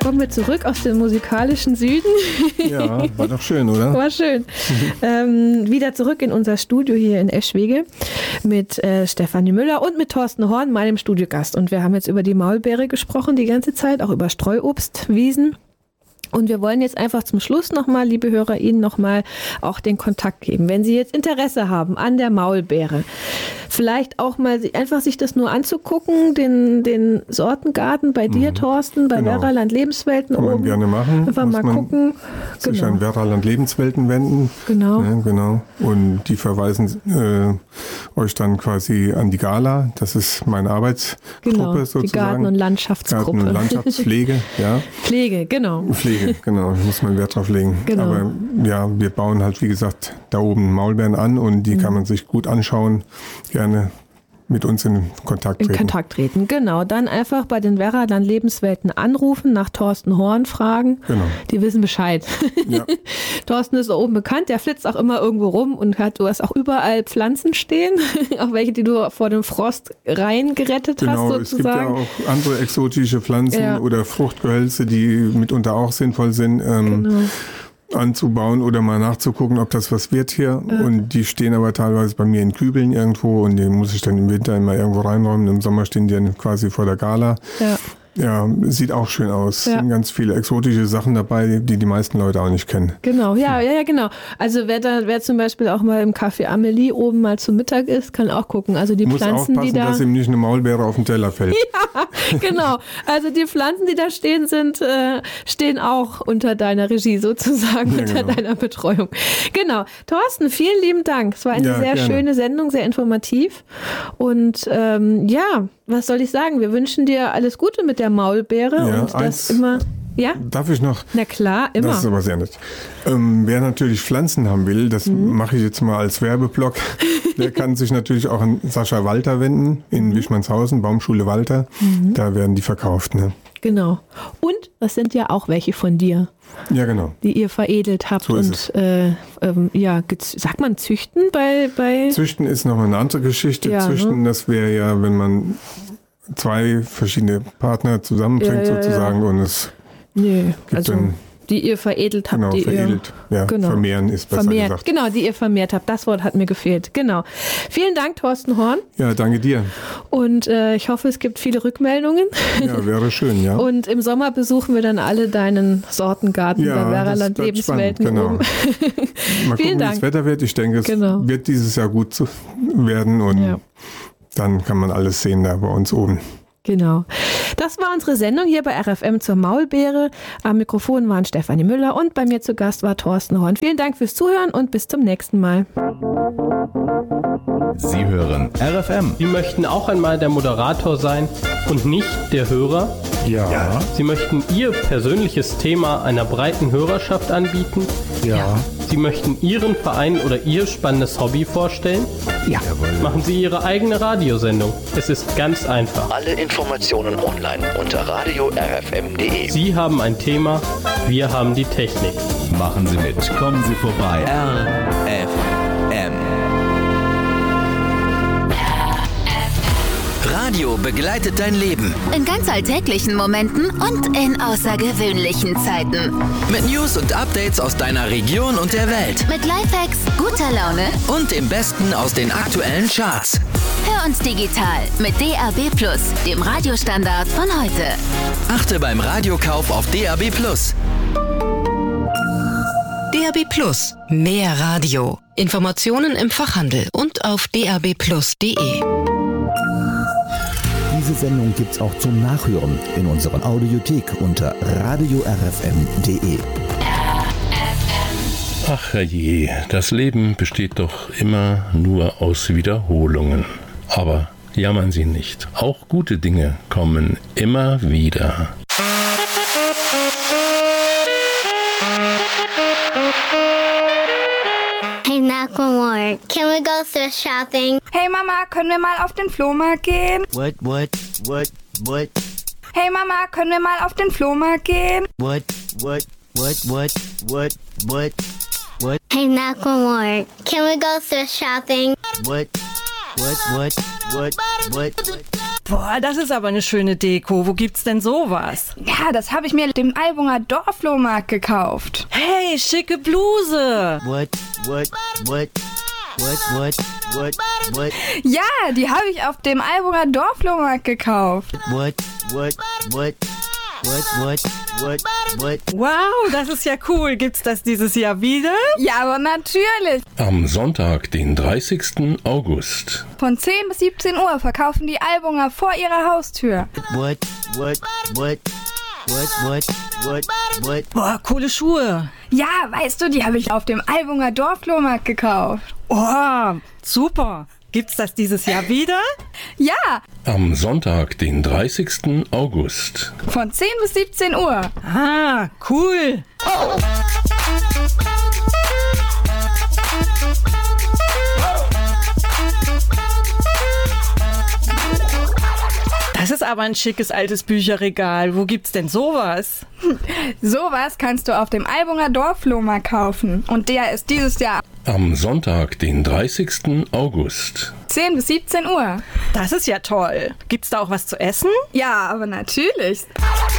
kommen wir zurück aus dem musikalischen Süden. Ja, war doch schön, oder? War schön. Wieder zurück in unser Studio hier in Eschwege mit Stefanie Müller und mit Thorsten Horn, meinem Studiogast. Und wir haben jetzt über die Maulbeere gesprochen die ganze Zeit, auch über Streuobstwiesen. Und wir wollen jetzt einfach zum Schluss nochmal, liebe Hörer, Ihnen nochmal auch den Kontakt geben. Wenn Sie jetzt Interesse haben an der Maulbeere, vielleicht auch mal einfach sich das nur anzugucken, den Sortengarten bei dir, Thorsten, bei Werraland Lebenswelten kann man gerne machen. Einfach mal gucken. Sich an Werraland Lebenswelten wenden. Genau. Ja, genau. Und die verweisen euch dann quasi an die Gala. Das ist meine Arbeitsgruppe sozusagen. Die Garten- und Landschaftsgruppe. Garten- und Landschaftspflege, ja. Pflege, genau. Pflege, genau. Da muss man Wert drauf legen. Genau. Aber ja, wir bauen halt, wie gesagt, da oben Maulbeeren an und die kann man sich gut anschauen. Gerne mit uns in Kontakt treten. Genau. Dann einfach bei den Werraland Lebenswelten anrufen, nach Thorsten Horn fragen. Genau. Die wissen Bescheid. Ja. Thorsten ist da oben bekannt, der flitzt auch immer irgendwo rum und du hast auch überall Pflanzen stehen, auch welche, die du vor dem Frost reingerettet hast sozusagen. Es gibt ja auch andere exotische Pflanzen oder Fruchtgehölze, die mitunter auch sinnvoll sind. Anzubauen oder mal nachzugucken, ob das was wird hier. Und die stehen aber teilweise bei mir in Kübeln irgendwo und die muss ich dann im Winter immer irgendwo reinräumen. Im Sommer stehen die dann quasi vor der Gala. Ja, sieht auch schön aus. Ja. Sind ganz viele exotische Sachen dabei, die die meisten Leute auch nicht kennen. Genau, ja, genau. Also wer zum Beispiel auch mal im Café Amelie oben mal zu Mittag ist, kann auch gucken. Also die Muss Pflanzen, aufpassen, die da... dass ihm nicht eine Maulbeere auf den Teller fällt. Ja, genau. Also die Pflanzen, die da stehen, stehen auch unter deiner Regie sozusagen, unter deiner Betreuung. Genau. Thorsten, vielen lieben Dank. Es war eine sehr schöne Sendung, sehr informativ. Und was soll ich sagen? Wir wünschen dir alles Gute mit der Maulbeere und das immer. Ja? Darf ich noch? Na klar, immer. Das ist aber sehr nett. Wer natürlich Pflanzen haben will, das mache ich jetzt mal als Werbeblock, der kann sich natürlich auch an Sascha Walter wenden in Wischmannshausen, Baumschule Walter. Da werden die verkauft. Ne? Genau. Und das sind ja auch welche von dir. Ja, genau. Die ihr veredelt habt. So ist sagt man züchten bei... Züchten ist noch eine andere Geschichte. Ja, Züchten, das wäre ja, wenn man zwei verschiedene Partner zusammenbringt sozusagen und es gibt dann... Die ihr veredelt habt. Genau, veredelt. Vermehren ist besser gesagt. Genau, die ihr vermehrt habt. Das Wort hat mir gefehlt. Genau. Vielen Dank, Thorsten Horn. Ja, danke dir. Und ich hoffe, es gibt viele Rückmeldungen. Ja, wäre schön, ja. Und im Sommer besuchen wir dann alle deinen Sortengarten bei Werraland Lebenswelten. Genau. Mal gucken, wie das Wetter wird. Ich denke, es wird dieses Jahr gut werden und dann kann man alles sehen da bei uns oben. Genau. Das war unsere Sendung hier bei RFM zur Maulbeere. Am Mikrofon waren Stefanie Müller und bei mir zu Gast war Thorsten Horn. Vielen Dank fürs Zuhören und bis zum nächsten Mal. Sie hören RFM. Sie möchten auch einmal der Moderator sein und nicht der Hörer? Ja. Sie möchten Ihr persönliches Thema einer breiten Hörerschaft anbieten? Ja. Sie möchten Ihren Verein oder Ihr spannendes Hobby vorstellen? Ja. Machen Sie Ihre eigene Radiosendung. Es ist ganz einfach. Alle Informationen online unter radio-rfm.de. Sie haben ein Thema, wir haben die Technik. Machen Sie mit. Kommen Sie vorbei. RFM. Radio begleitet dein Leben. In ganz alltäglichen Momenten und in außergewöhnlichen Zeiten. Mit News und Updates aus deiner Region und der Welt. Mit Lifehacks, guter Laune Und dem Besten aus den aktuellen Charts. Hör uns digital mit DAB+, dem Radiostandard von heute. Achte beim Radiokauf auf DAB+. DAB+, mehr Radio. Informationen im Fachhandel und auf dabplus.de. Diese Sendung gibt's auch zum Nachhören in unseren Audiothek unter radio-rfm.de. Ach je, das Leben besteht doch immer nur aus Wiederholungen. Aber jammern Sie nicht. Auch gute Dinge kommen immer wieder. Hey Macklemore, can we go thrift shopping? Hey Mama, können wir mal auf den Flohmarkt gehen? What? Hey Mama, können wir mal auf den Flohmarkt gehen? What? Hey Macklemore, can we go thrift shopping? What? Boah, das ist aber eine schöne Deko. Wo gibt's denn sowas? Ja, das habe ich mir dem Albunger Dorfflohmarkt gekauft. Hey, schicke Bluse. What? Ja, die habe ich auf dem Albunger Dorfflohmarkt gekauft. What? Wow, das ist ja cool. Gibt's das dieses Jahr wieder? Ja, aber natürlich. Am Sonntag, den 30. August. Von 10 bis 17 Uhr verkaufen die Albunger vor ihrer Haustür. What? Boah, coole Schuhe. Ja, weißt du, die habe ich auf dem Albunger Dorfflohmarkt gekauft. Oh, super. Gibt's das dieses Jahr wieder? Ja. Am Sonntag, den 30. August. Von 10 bis 17 Uhr. Ah, cool. Oh. Das ist aber ein schickes altes Bücherregal. Wo gibt's denn sowas? Sowas kannst du auf dem Albunger Dorfflohmarkt kaufen. Und der ist dieses Jahr am Sonntag, den 30. August. 10 bis 17 Uhr. Das ist ja toll. Gibt's da auch was zu essen? Ja, aber natürlich.